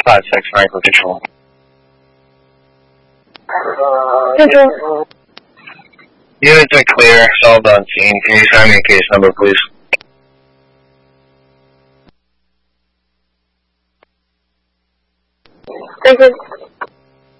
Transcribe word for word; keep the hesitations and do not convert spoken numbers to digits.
five six nine for control. Control. Units are clear. Solved on scene. Can you sign me a case number, please? Thank you.